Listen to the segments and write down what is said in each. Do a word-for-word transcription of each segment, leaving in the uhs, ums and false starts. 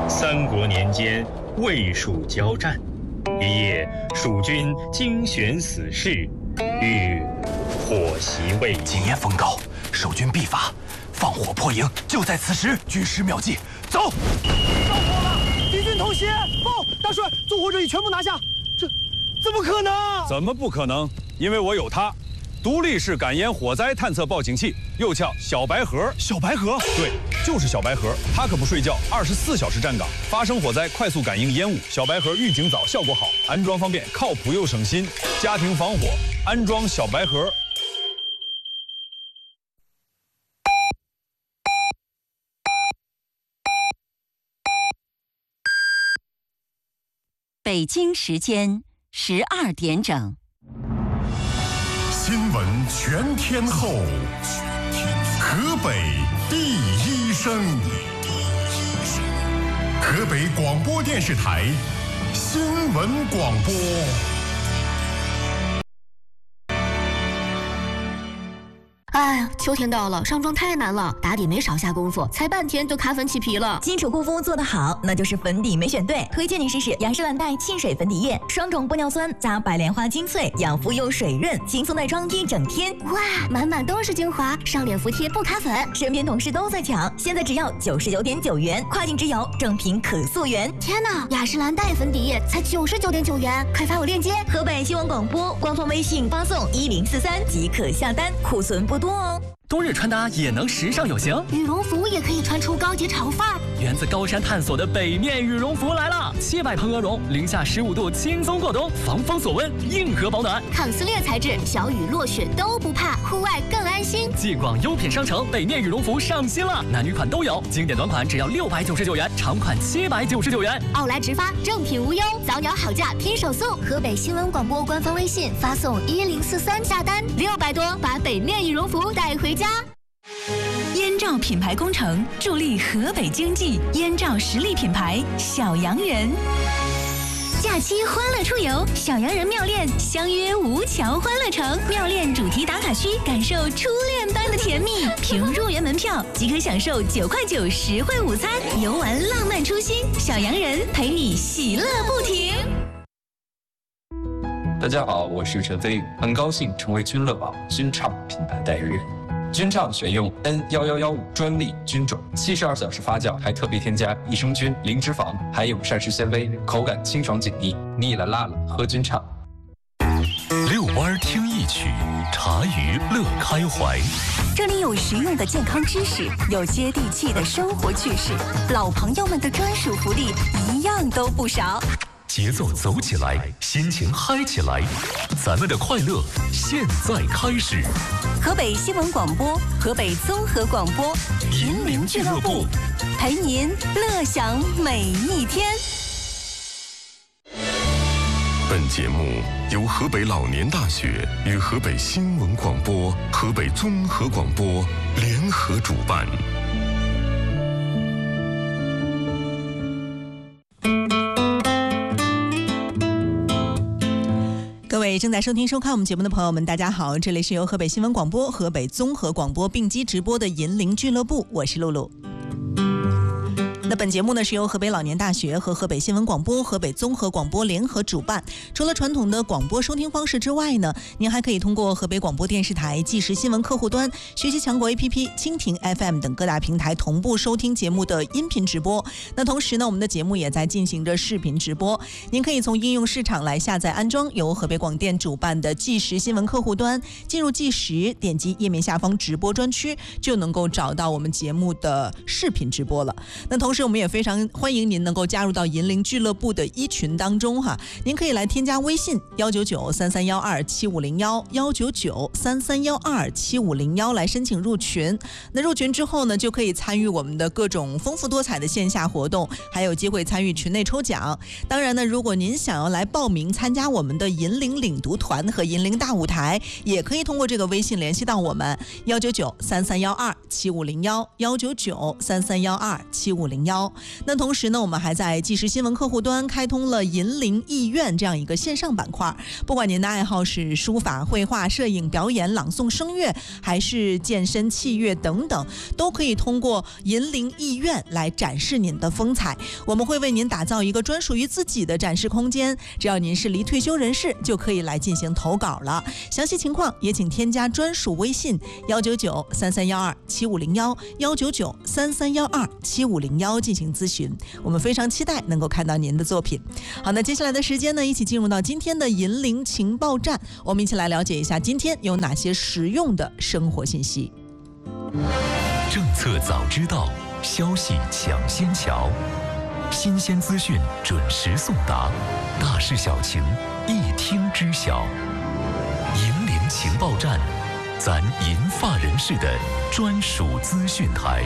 三国年间，魏蜀交战，一夜，蜀军精选死士，欲火袭魏营。 今夜风高，守军必发，放火破营，就在此时。军师妙计，走！ 着火了，敌军偷袭！报，大帅，纵火者已全部拿下。这怎么可能？ 怎么不可能？因为我有它。 独立式感烟火灾探测报警器，又叫小白盒。 小白盒， 对，就是小白盒。它可不睡觉，二十四小时站岗，发生火灾快速感应烟雾。小白盒预警早，效果好，安装方便，靠谱又省心。家庭防火，安装小白盒。 北京时间十二点整。 新闻全天候，河北第一声，河北广播电视台新闻广播。 哎呀，秋天到了，上妆太难了，打底没少下功夫，才半天就卡粉起皮了。 基础护肤做得好，那就是粉底没选对。推荐你试试雅诗兰黛沁水粉底液，双种玻尿酸加白莲花精粹，养肤又水润，轻松耐妆一整天。 哇，满满都是精华，上脸服帖不卡粉。 身边同事都在抢，现在只要九十九点九元，跨境直邮，正品可溯源。 天哪，雅诗兰黛粉底液才九十九点九元，快发我链接。 河北新闻广播官方微信发送一零四三即可下单，库存不多哦。 冬日穿搭也能时尚有型， 羽绒服也可以穿出高级潮范儿。 源自高山探索的北面羽绒服来了，七百蓬鹅绒，零下十五度轻松过冬，防风锁温，硬核保暖， 抗撕裂材质，小雨落雪都不怕，户外更安心。 继广优品商城，北面羽绒服上新了，男女款都有，经典短款只要六百九十九元，长款七百九十九元。 奥莱直发，正品无忧，早鸟好价拼手速。河北新闻广播官方微信发送一零四三下单，六百多把北面羽绒服带回家。 燕赵品牌工程助力河北经济，燕赵实力品牌小洋人。假期欢乐出游，小洋人妙恋相约吴桥欢乐城，妙恋主题打卡区，感受初恋般的甜蜜。凭入园门票即可享受九块九实惠午餐，游玩浪漫初心，小洋人陪你喜乐不停。 大家好，我是陈飞，很高兴成为君乐宝君畅品牌代言人。君畅选用 N 一一一五专利菌种，七十二小时发酵，还特别添加益生菌、零脂肪，还有膳食纤维，口感清爽紧密。腻了辣了，喝君畅。 遛弯听一曲，茶余乐开怀。 这里有实用的健康知识，有接地气的生活趣事，老朋友们的专属福利一样都不少。 节奏走起来，心情嗨起来，咱们的快乐现在开始。 河北新闻广播，河北综合广播， 银铃俱乐部， 陪您乐享每一天。 本节目由河北老年大学与河北新闻广播、河北综合广播联合主办。 各位正在收听收看我们节目的朋友们，大家好，这里是由河北新闻广播、河北综合广播并机直播的银铃俱乐部，我是露露。那本节目呢是由河北老年大学和河北新闻广播、河北综合广播联合主办。除了传统的广播收听方式之外呢，您还可以通过河北广播电视台即时新闻客户端、学习强国 A P P、蜻蜓 F M 等各大平台同步收听节目的音频直播。那同时呢，我们的节目也在进行着视频直播。您可以从应用市场来下载安装由河北广电主办的即时新闻客户端，进入即时，点击页面下方直播专区，就能够找到我们节目的视频直播了。那同时我们也非常欢迎您能够加入到银铃俱乐部的一群当中哈，您可以来添加微信幺九九三三幺二七五零幺幺九九三三幺二七五零幺来申请入群。那入群之后呢，就可以参与我们的各种丰富多彩的线下活动，还有机会参与群内抽奖。当然呢，如果您想要来报名参加我们的银铃领读团和银铃大舞台，也可以通过这个微信联系到我们幺九九三三幺二七五零幺幺九九三三幺二七五零幺。 幺。那同时呢，我们还在即时新闻客户端开通了银铃艺苑这样一个线上板块，不管您的爱好是书法、绘画、摄影、表演、朗诵、声乐，还是健身、器乐等等，都可以通过银铃艺苑来展示您的风采。我们会为您打造一个专属于自己的展示空间，只要您是离退休人士，就可以来进行投稿了。详细情况也请添加专属微信幺九九三三幺二七五零幺幺九九三三幺二七五零幺进行咨询。我们非常期待能够看到您的作品。好，那接下来的时间呢，一起进入到今天的银铃情报站，我们一起来了解一下今天有哪些实用的生活信息。 政策早知道，消息抢先瞧，新鲜资讯准时送达，大事小情一听知晓。银铃情报站，咱银发人士的专属资讯台。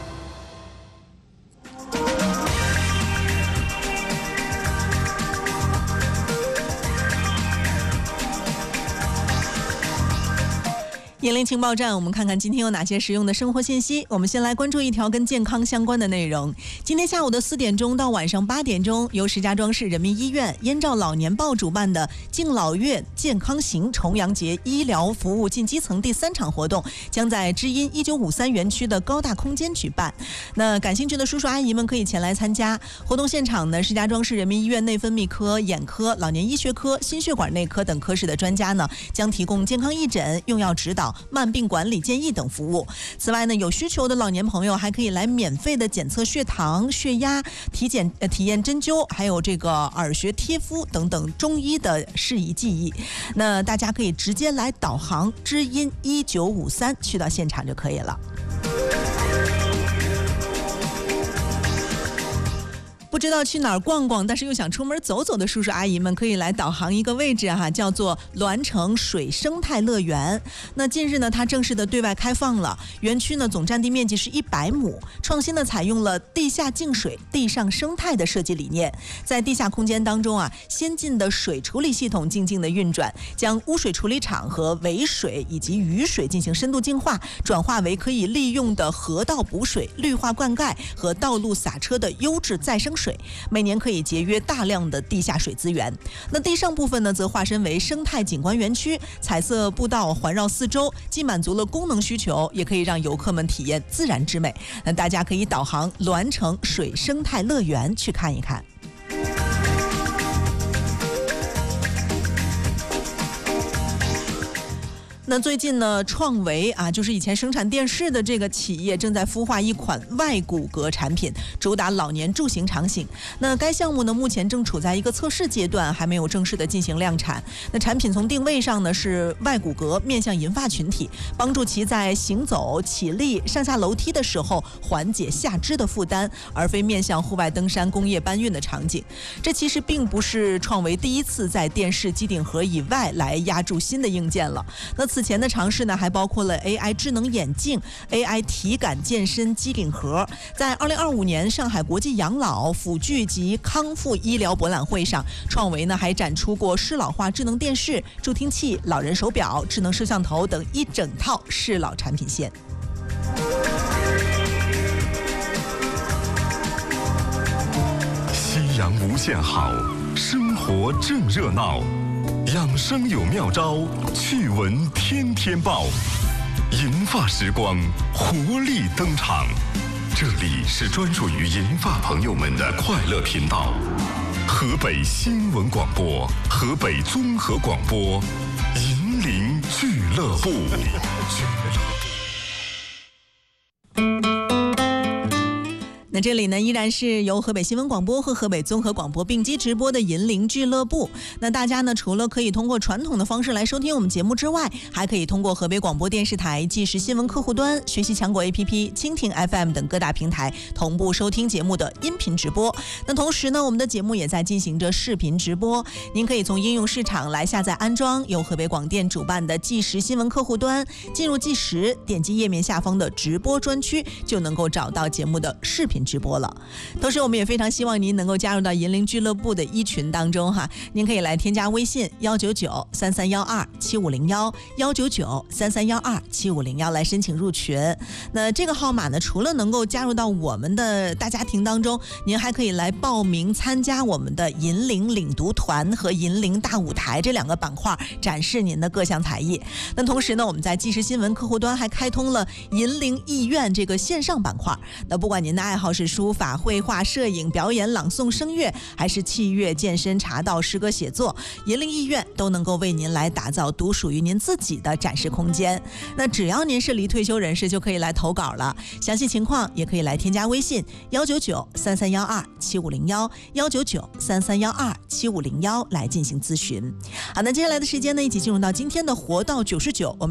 银铃情报站，我们看看今天有哪些实用的生活信息。我们先来关注一条跟健康相关的内容。今天下午的四点钟到晚上八点钟，由石家庄市人民医院燕赵老年报主办的敬老院健康行重阳节医疗服务进基层第三场活动，将在知音一九五三园区的高大空间举办。那感兴趣的叔叔阿姨们可以前来参加。活动现场呢，石家庄市人民医院内分泌科、眼科、老年医学科、心血管内科等科室的专家呢，将提供健康义诊、用药指导、慢病管理建议等服务。此外呢，有需求的老年朋友还可以来免费的检测血糖、血压、体检、呃、体验针灸，还有这个耳穴贴敷等等中医的适宜技艺。那大家可以直接来导航知音一九五三，去到现场就可以了。不知道去哪儿逛逛，但是又想出门走走的叔叔阿姨们，可以来导航一个位置哈，叫做栾城水生态乐园。那近日呢，它正式的对外开放了。园区呢总占地面积是一百亩，创新的采用了地下净水、地上生态的设计理念。在地下空间当中啊，先进的水处理系统静静的运转，将污水处理厂和尾水以及雨水进行深度净化，转化为可以利用的河道补水、绿化灌溉和道路洒车的优质再生水。水，每年可以节约大量的地下水资源。那地上部分呢，则划分为生态景观园区，彩色步道环绕四周，既满足了功能需求，也可以让游客们体验自然之美。那大家可以导航栾城水生态乐园去看一看。那最近呢，创维啊，就是以前生产电视的这个企业，正在孵化一款外骨骼产品，主打老年助行场景。那该项目呢，目前正处在一个测试阶段，还没有正式的进行量产。那产品从定位上呢，是外骨骼面向银发群体，帮助其在行走、起立、上下楼梯的时候缓解下肢的负担，而非面向户外登山、工业搬运的场景。这其实并不是创维第一次在电视机顶盒以外来压注新的硬件了。那此前的尝试呢，还包括了 A I 智能眼镜、A I 体感健身机顶盒。在二零二五年上海国际养老、辅具及康复医疗博览会上，创维呢还展出过适老化智能电视、助听器、老人手表、智能摄像头等一整套适老产品线。 夕阳无限好，生活正热闹。养生有妙招，趣闻天天报，银发时光活力登场。这里是专属于银发朋友们的快乐频道，河北新闻广播，河北综合广播，银铃俱乐部。 那这里呢，依然是由河北新闻广播和河北综合广播并机直播的银铃俱乐部。那大家呢，除了可以通过传统的方式来收听我们节目之外，还可以通过河北广播电视台即时新闻客户端、学习强国 A P P、蜻蜓 F M 等各大平台同步收听节目的音频直播。那同时呢，我们的节目也在进行着视频直播，您可以从应用市场来下载安装由河北广电主办的即时新闻客户端，进入即时，点击页面下方的直播专区，就能够找到节目的视频频直播了。同时我们也非常希望您能够加入到银铃俱乐部的一群当中哈，您可以来添加微信幺九九三三幺二七五零幺幺九九三三幺二七五零幺来申请入群。那这个号码呢，除了能够加入到我们的大家庭当中，您还可以来报名参加我们的银铃领读团和银铃大舞台这两个板块，展示您的各项才艺。那同时呢，我们在即时新闻客户端还开通了银铃艺院这个线上板块。那不管您的爱好是书法、绘画、摄影、表演、朗诵、声乐，还是器乐、健身、茶道、诗歌写作，银铃艺院都能够为您来打造独属于您自己的展示空间。那只要您是离退休人士，就可以来投稿了。详细情况也可以来添加微信幺九九三三幺二七五零幺幺九九三三幺二七五零幺来进行咨询。好，那接下来的时间呢，一起进入到今天的活到九十九。我们